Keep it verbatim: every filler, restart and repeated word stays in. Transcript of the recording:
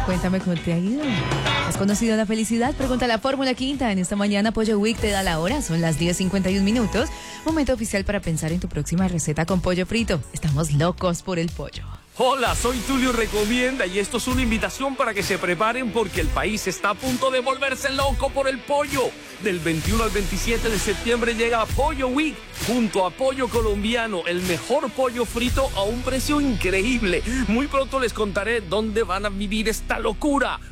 Cuéntame cómo te ha ido. ¿Has conocido la felicidad? Pregunta la Fórmula Quinta. En esta mañana Pollo Week te da la hora. Son las diez cincuenta y un minutos. Momento oficial para pensar en tu próxima receta con pollo frito. Estamos locos por el pollo. Hola, soy Tulio Recomienda y esto es una invitación para que se preparen porque el país está a punto de volverse loco por el pollo. Del veintiuno al veintisiete de septiembre llega Pollo Week junto a Pollo Colombiano, el mejor pollo frito a un precio increíble. Muy pronto les contaré dónde van a vivir esta locura.